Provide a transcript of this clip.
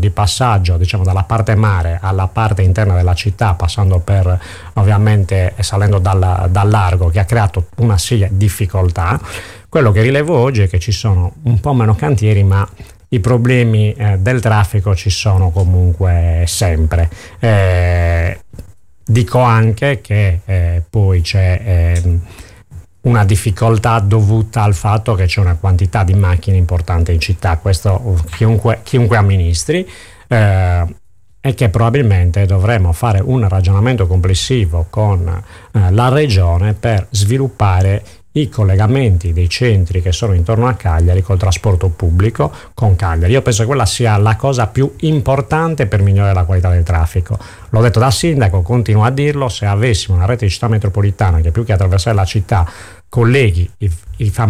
di passaggio, diciamo, dalla parte mare alla parte interna della città, passando per ovviamente salendo dal largo, che ha creato una serie di difficoltà. Quello che rilevo oggi è che ci sono un po' meno cantieri, ma i problemi del traffico ci sono comunque sempre. Dico anche che poi c'è una difficoltà dovuta al fatto che c'è una quantità di macchine importante in città, questo chiunque amministri, e che probabilmente dovremo fare un ragionamento complessivo con la regione per sviluppare i collegamenti dei centri che sono intorno a Cagliari col trasporto pubblico con Cagliari. Io penso che quella sia la cosa più importante per migliorare la qualità del traffico. L'ho detto da sindaco, continuo a dirlo: se avessimo una rete di città metropolitana che più che attraversare la città colleghi i